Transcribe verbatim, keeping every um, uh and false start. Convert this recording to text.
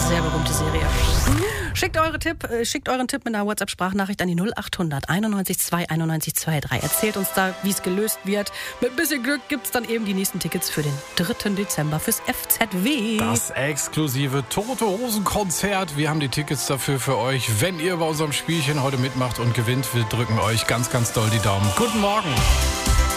Sehr berühmte Serie. Schickt, eure Tipp, äh, schickt euren Tipp mit einer WhatsApp-Sprachnachricht an die null acht hundert einundneunzig zwei einundneunzig drei. Erzählt uns da, wie es gelöst wird. Mit ein bisschen Glück gibt es dann eben die nächsten Tickets für den dritten Dezember fürs F Z W. Das exklusive Tote Hosen Konzert. Wir haben die Tickets dafür für euch. Wenn ihr bei unserem Spielchen heute mitmacht und gewinnt, wir drücken euch ganz, ganz doll die Daumen. Guten Morgen.